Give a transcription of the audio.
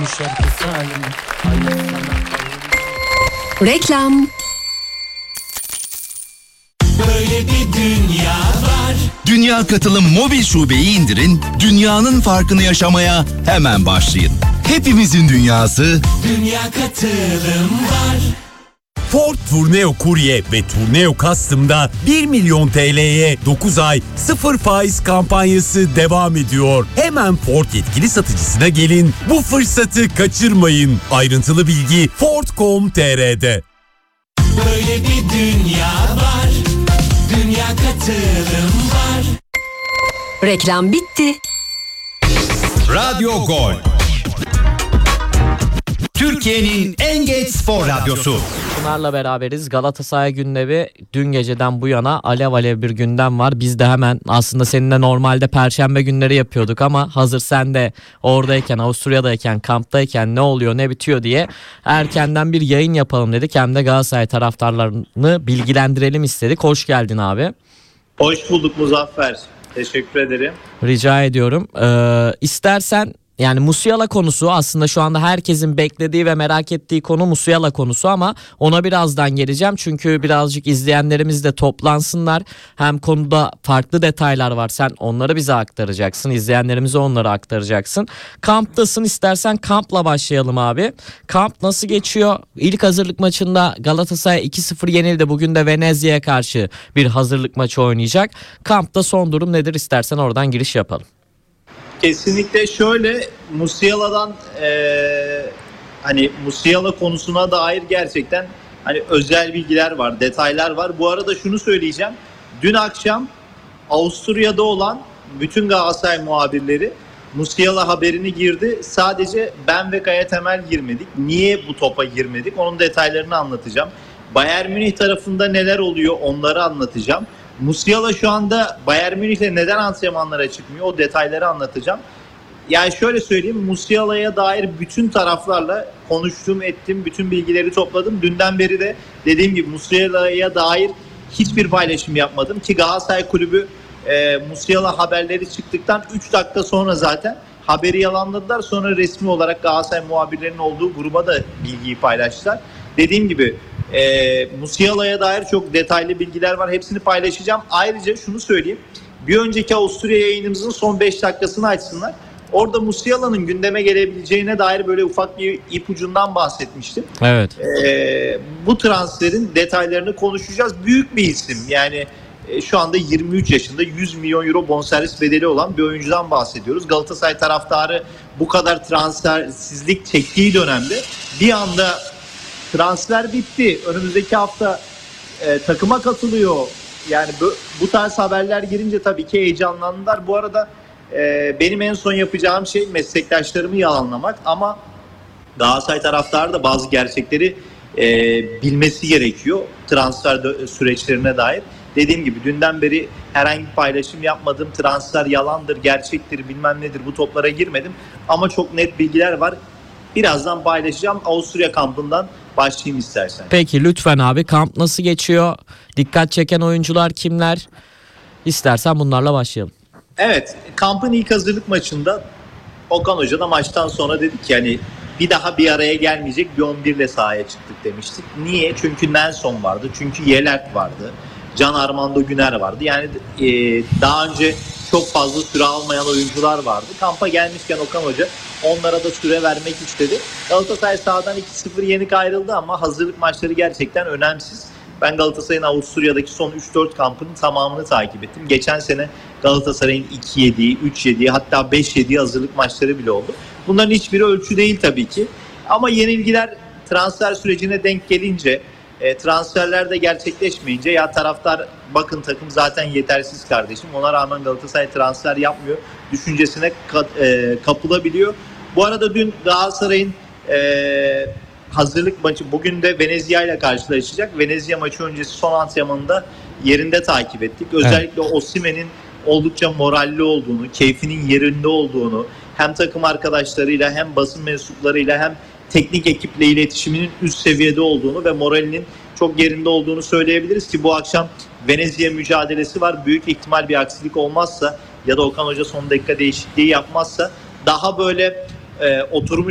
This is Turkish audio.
şarkısı halim. Reklam. Böyle bir dünya var. Dünya Katılım mobil şubeyi indirin, dünyanın farkını yaşamaya hemen başlayın. Hepimizin dünyası Dünya Katılım var. Ford Tourneo Courier ve Tourneo Custom'da 1 milyon TL'ye 9 ay 0 faiz kampanyası devam ediyor. Hemen Ford yetkili satıcısına gelin, bu fırsatı kaçırmayın. Ayrıntılı bilgi Ford.com.tr'de. Böyle bir dünya var. Dünya Katılım var. Reklam bitti. Radyo Gol. Türkiye'nin en geç spor radyosu. Pınar'la beraberiz. Galatasaray gündemi dün geceden bu yana alev alev bir gündem var. Biz de hemen aslında seninle normalde perşembe günleri yapıyorduk ama hazır sen de oradayken, Avusturya'dayken, kamptayken ne oluyor ne bitiyor diye erkenden bir yayın yapalım dedik. Hem de Galatasaray taraftarlarını bilgilendirelim istedik. Hoş geldin abi. Hoş bulduk Muzaffer. Teşekkür ederim. Rica ediyorum. İstersen yani Musiala konusu aslında şu anda herkesin beklediği ve merak ettiği konu Musiala konusu ama ona birazdan geleceğim. Çünkü birazcık izleyenlerimiz de toplansınlar. Hem konuda farklı detaylar var. Sen onları bize aktaracaksın. İzleyenlerimize onları aktaracaksın. Kamptasın, istersen kampla başlayalım abi. Kamp nasıl geçiyor? İlk hazırlık maçında Galatasaray 2-0 yenildi. Bugün de Venezia'ya karşı bir hazırlık maçı oynayacak. Kampta son durum nedir? İstersen oradan giriş yapalım. Kesinlikle şöyle, Musiala'dan hani Musiala konusuna dair gerçekten hani özel bilgiler var, detaylar var. Bu arada şunu söyleyeceğim. Dün akşam Avusturya'da olan bütün Galatasaray muhabirleri Musiala haberini girdi. Sadece ben ve Kaya Temel girmedik. Niye bu topa girmedik? Onun detaylarını anlatacağım. Bayern Münih tarafında neler oluyor onları anlatacağım. Musiala şu anda Bayern Münih'le neden antrenmanlara çıkmıyor? O detayları anlatacağım. Yani şöyle söyleyeyim, Musiala'ya dair bütün taraflarla konuştum, ettim, bütün bilgileri topladım. Dünden beri de dediğim gibi Musiala'ya dair hiçbir paylaşım yapmadım. Ki Galatasaray Kulübü Musiala haberleri çıktıktan 3 dakika sonra zaten haberi yalanladılar. Sonra resmi olarak Galatasaray muhabirlerinin olduğu gruba da bilgiyi paylaştılar. Dediğim gibi Musiala'ya dair çok detaylı bilgiler var. Hepsini paylaşacağım. Ayrıca şunu söyleyeyim. Bir önceki Avusturya yayınımızın son 5 dakikasını açsınlar. Orada Musiala'nın gündeme gelebileceğine dair böyle ufak bir ipucundan bahsetmiştim. Evet. Bu transferin detaylarını konuşacağız. Büyük bir isim. Yani şu anda 23 yaşında 100 milyon euro bonservis bedeli olan bir oyuncudan bahsediyoruz. Galatasaray taraftarı bu kadar transfersizlik çektiği dönemde bir anda transfer bitti. Önümüzdeki hafta takıma katılıyor. Yani bu tarz haberler girince tabii ki heyecanlandılar. Bu arada benim en son yapacağım şey meslektaşlarımı yalanlamak. Ama Galatasaray taraftarı da bazı gerçekleri bilmesi gerekiyor transfer süreçlerine dair. Dediğim gibi dünden beri herhangi bir paylaşım yapmadım. Transfer yalandır, gerçektir, bilmem nedir, bu toplara girmedim. Ama çok net bilgiler var. Birazdan paylaşacağım. Avusturya kampından başlayayım istersen. Peki lütfen abi, kamp nasıl geçiyor? Dikkat çeken oyuncular kimler? İstersen bunlarla başlayalım. Evet, kampın ilk hazırlık maçında Okan Hoca da maçtan sonra dedi ki yani bir daha bir araya gelmeyecek bir 11 ile sahaya çıktık demiştik. Niye? Çünkü Nelson vardı, çünkü Yelert vardı, Can Armando Güner vardı. Yani daha önce çok fazla süre almayan oyuncular vardı. Kampa gelmişken Okan Hoca onlara da süre vermek istedi. Galatasaray sahadan 2-0 yenik ayrıldı ama hazırlık maçları gerçekten önemsiz. Ben Galatasaray'ın Avusturya'daki son 3-4 kampının tamamını takip ettim. Geçen sene Galatasaray'ın 2-7'yi, 3-7'yi hatta 5-7'yi hazırlık maçları bile oldu. Bunların hiçbiri ölçü değil tabii ki. Ama yenilgiler transfer sürecine denk gelince, transferler de gerçekleşmeyince ya taraftar bakın takım zaten yetersiz kardeşim, ona rağmen Galatasaray transfer yapmıyor düşüncesine kapılabiliyor. Bu arada dün Galatasaray'ın hazırlık maçı, bugün de Venezia ile karşılaşacak. Venezia maçı öncesi son antrenmanında yerinde takip ettik. Özellikle evet. Osimhen'in oldukça moralli olduğunu, keyfinin yerinde olduğunu, hem takım arkadaşlarıyla hem basın mensuplarıyla hem teknik ekiple iletişiminin üst seviyede olduğunu ve moralinin çok yerinde olduğunu söyleyebiliriz ki bu akşam Venezia mücadelesi var. Büyük ihtimal bir aksilik olmazsa ya da Okan Hoca son dakika değişikliği yapmazsa daha böyle oturmuş